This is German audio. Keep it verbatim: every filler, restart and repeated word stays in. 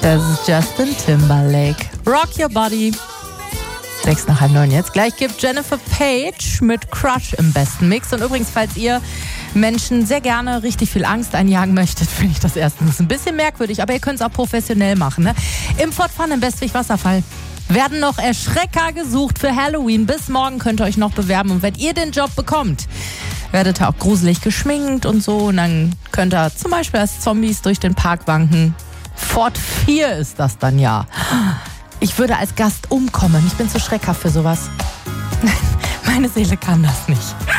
Das ist Justin Timberlake. Rock Your Body. Sechs nach halb neun jetzt. Gleich gibt Jennifer Page mit Crush im besten Mix. Und übrigens, falls ihr Menschen sehr gerne richtig viel Angst einjagen möchtet, finde ich das erstens ein bisschen merkwürdig, aber ihr könnt es auch professionell machen. Ne? Im Fort Fun im Bestwig Wasserfall werden noch Erschrecker gesucht für Halloween. Bis morgen könnt ihr euch noch bewerben. Und wenn ihr den Job bekommt, werdet ihr auch gruselig geschminkt und so. Und dann könnt ihr zum Beispiel als Zombies durch den Park wanken. Fort vier ist das dann ja. Ich würde als Gast umkommen. Ich bin zu schreckhaft für sowas. Meine Seele kann das nicht.